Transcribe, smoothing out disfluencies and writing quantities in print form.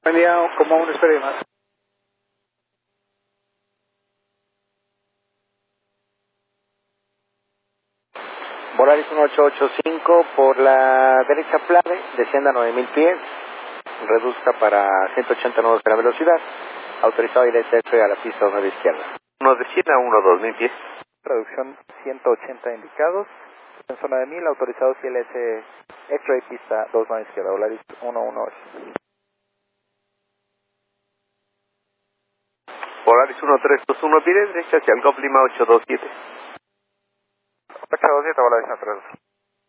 Buen día, como aún espere más. Volaris 1885 por la derecha plane, descienda a 9000 pies, reduzca para 180 nudos de la velocidad, autorizado ILS a la pista 9 izquierda. Nos descienda a 2000 pies. Reducción 180 indicados, en zona de 1000, autorizados ILS X-ray pista 29 izquierda, Volaris 118. Volaris 1321, pide derecha hacia el Golf Lima 827. 827, Volaris 132.